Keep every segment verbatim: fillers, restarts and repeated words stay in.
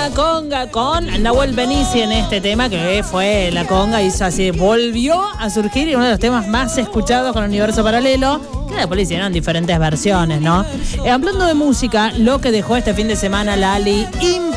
La conga con Nahuel Benici en este tema que fue la conga, hizo así, volvió a surgir y uno de los temas más escuchados con el Universo Paralelo, que después le hicieron diferentes versiones, ¿no? Eh, hablando de música, lo que dejó este fin de semana Lali,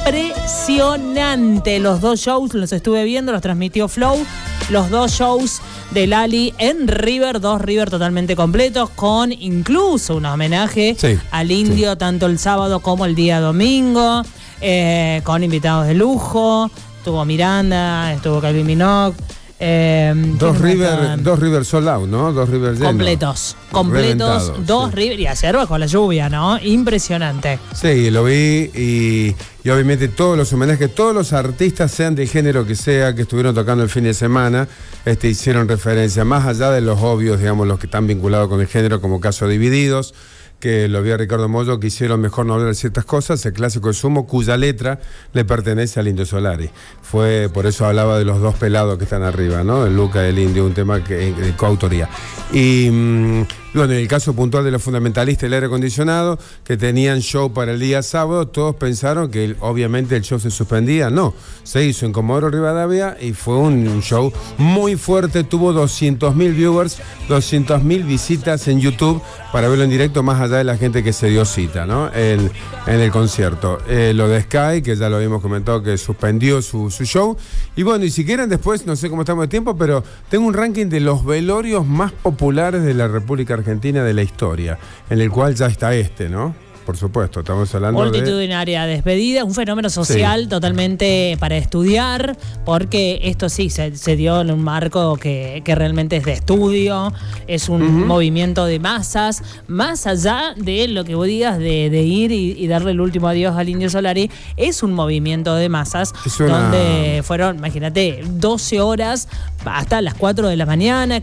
impresionante. Los dos shows los estuve viendo, los transmitió Flow, los dos shows de Lali en River, dos River totalmente completos, con incluso un homenaje sí, al Indio, sí, tanto el sábado como el día domingo, eh, con invitados de lujo. Estuvo Miranda, estuvo Calvin Minogue. Eh, dos River, dos River sold out, ¿no? Dos River llenos. Completos, completos, dos sí, River, y ayer con la lluvia, ¿no? Impresionante. Sí, lo vi y, y obviamente todos los homenajes, todos los artistas, sean del género que sea, que estuvieron tocando el fin de semana, este, hicieron referencia, más allá de los obvios, digamos, los que están vinculados con el género, como caso Divididos, que lo vi a Ricardo Mollo, que hicieron mejor no hablar de ciertas cosas, el clásico de Sumo, cuya letra le pertenece al Indio Solari. Fue, por eso hablaba de los dos pelados que están arriba, ¿no? El Luca y el Indio, un tema que de coautoría. Y mmm, bueno, en el caso puntual de los fundamentalistas del aire acondicionado, que tenían show para el día sábado, todos pensaron que obviamente el show se suspendía. No, se hizo en Comodoro Rivadavia y fue un, un show muy fuerte, tuvo doscientos mil viewers, doscientas mil visitas en YouTube para verlo en directo, más allá de la gente que se dio cita, ¿no? En, en el concierto. Eh, lo de Sky, que ya lo habíamos comentado, que suspendió su, su show. Y bueno, y si quieren después, no sé cómo estamos de tiempo, pero tengo un ranking de los velorios más populares de la República Argentina de la historia, en el cual ya está este, ¿no? Por supuesto, estamos hablando multitudinaria de... despedida, un fenómeno social sí, totalmente para estudiar, porque esto sí se, se dio en un marco que, que realmente es de estudio, es un uh-huh, movimiento de masas, más allá de lo que vos digas de, de ir y, y darle el último adiós al Indio Solari, es un movimiento de masas una... donde fueron, imagínate, doce horas hasta las cuatro de la mañana.